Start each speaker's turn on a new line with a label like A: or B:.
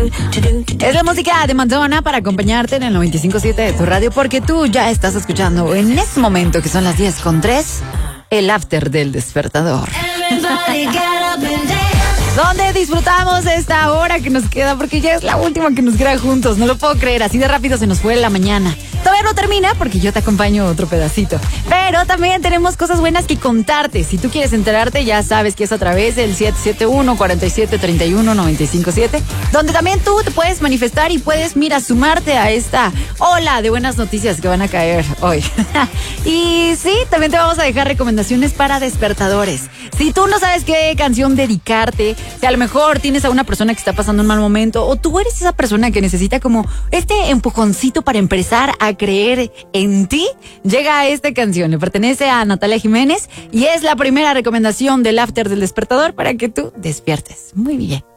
A: Es la música de Madonna para acompañarte en el 95.7 de tu radio, porque tú ya estás escuchando en este momento, que son las 10:03, el after del despertador. Donde disfrutamos esta hora que nos queda, porque ya es la última que nos queda juntos. No lo puedo creer, así de rápido se nos fue la mañana. Todavía no termina porque yo te acompaño otro pedacito. Pero también tenemos cosas buenas que contarte. Si tú quieres enterarte, ya sabes que es a través del 771-4731-957, donde también tú te puedes manifestar y puedes, sumarte a esta ola de buenas noticias que van a caer hoy. Y sí, también te vamos a dejar recomendaciones para despertadores. Si tú no sabes qué canción dedicarte, si a lo mejor tienes a una persona que está pasando un mal momento, o tú eres esa persona que necesita como este empujoncito para empezar a creer en ti, llega a esta canción. Le pertenece a Natalia Jiménez y es la primera recomendación del after del despertador para que tú despiertes. Muy bien.